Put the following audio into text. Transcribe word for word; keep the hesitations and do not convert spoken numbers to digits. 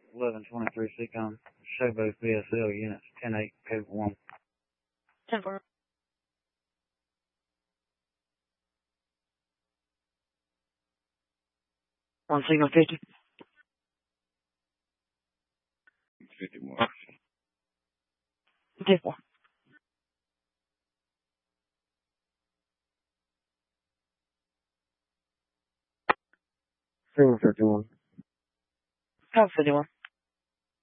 eleven twenty-three Seacom, Showboat B S L units, ten eight, code one. ten four. One signal fifty. fifty-one. ten four. Signal fifty-one. Code fifty-one.